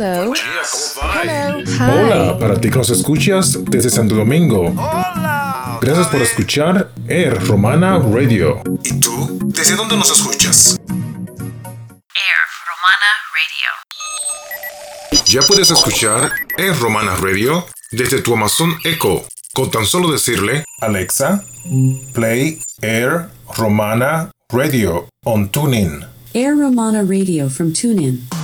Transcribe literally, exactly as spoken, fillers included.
Hello. Buen día, ¿cómo va? Hello. Hi. Hola, para ti que nos escuchas desde Santo Domingo. Hola. Gracias por escuchar Air Romana Radio. ¿Y tú? ¿Desde dónde nos escuchas? Air Romana Radio. Ya puedes escuchar Air Romana Radio desde tu Amazon Echo, con tan solo decirle Alexa, play Air Romana Radio on TuneIn. Air Romana Radio from TuneIn.